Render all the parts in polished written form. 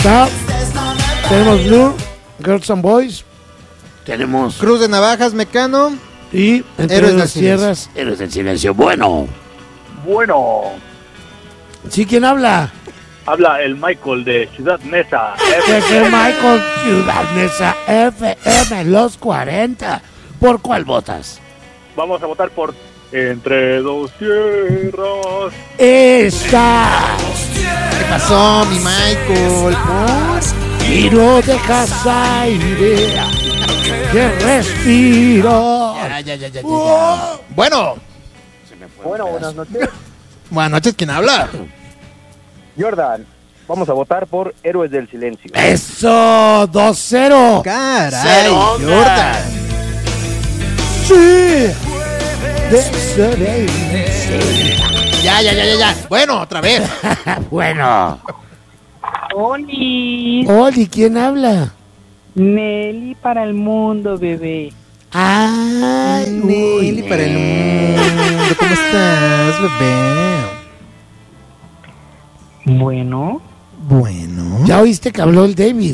No. Tenemos Blur, Girls and Boys. Tenemos Cruz de Navajas, Mecano. Y Entre Héroes las del Tierras. Héroes del Silencio. Bueno. ¿Sí? ¿Quién habla? Habla el Michael de Ciudad Neza. Desde Michael, Ciudad Neza, FM, los 40. ¿Por cuál votas? Vamos a votar por Entre Dos Tierras. Esta. ¿Qué pasó, mi Michael? Y no dejas aire que respiro. Ya. Bueno. Bueno, buenas noches. Buenas noches, ¿quién habla? Jordan, vamos a votar por Héroes del Silencio. Eso, 2-0. Caray, Jordan. Sí. Ya. Bueno, otra vez. Bueno. Oli, Oli, ¿quién habla? Nelly para el mundo, bebé. Ay, Nelly para el mundo. ¿Cómo estás, bebé? Bueno, Bueno. ¿Ya oíste que habló el David?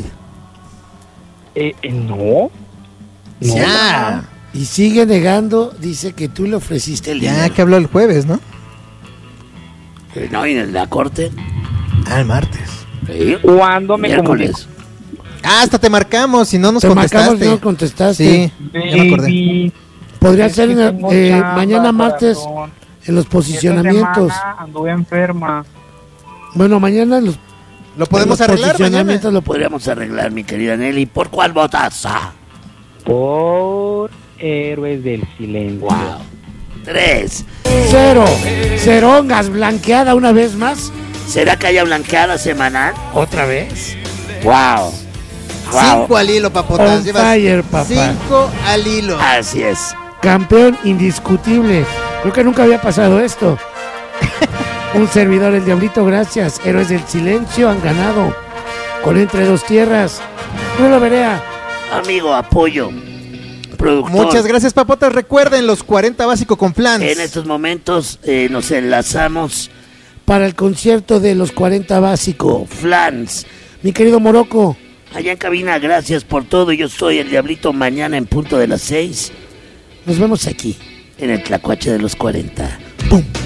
no. Ya. Y sigue negando, dice que tú le ofreciste el Ya dinero. que habló el jueves, ¿no? No, y en la corte. Ah, el martes. Sí. ¿Cuándo me Miércoles. Ah, hasta te marcamos y no nos Te marcamos contestaste. y no contestaste. Sí, comunico? ya me acordé. Baby, Podría es ser que tengo chamba, mañana martes corazón. en los posicionamientos. Esta semana anduve enferma. Bueno, mañana en los, Lo podemos en los arreglar mañana. posicionamientos lo Podríamos arreglar, mi querida Nelly. ¿Por cuál votas? Por Héroes del Silencio. Wow. 3. Cero. Cerongas, blanqueada una vez más. ¿Será que haya blanqueada semanal? ¿Otra vez? Wow. 5 al hilo, papotas. On Llevas fire, papá. 5 al hilo. Así es. Campeón indiscutible. Creo que nunca había pasado esto. Un servidor, el Diablito, gracias. Héroes del Silencio han ganado con Entre Dos Tierras. No lo veré. Amigo, apoyo. Productor. Muchas gracias, papotas. Recuerden los 40 básico con Flans. En estos momentos nos enlazamos Para el concierto de los 40 básico. Flans. Mi querido Morocco. Allá en cabina, gracias por todo. Yo soy el Diablito. Mañana en punto de las 6. Nos vemos aquí. En el Tlacuache de los 40. ¡Pum!